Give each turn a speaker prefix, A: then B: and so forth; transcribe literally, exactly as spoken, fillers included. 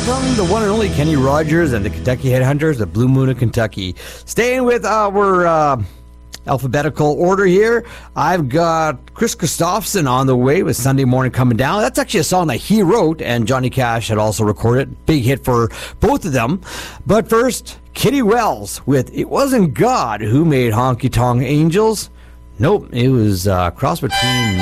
A: from the one and only Kenny Rogers and the Kentucky Headhunters, the Blue Moon of Kentucky. Staying with our uh, alphabetical order here, I've got Chris Christopherson on the way with Sunday Morning Coming Down. That's actually a song that he wrote, and Johnny Cash had also recorded. Big hit for both of them. But first, Kitty Wells with It Wasn't God Who Made Honky Tonk Angels. Nope, it was a uh, cross between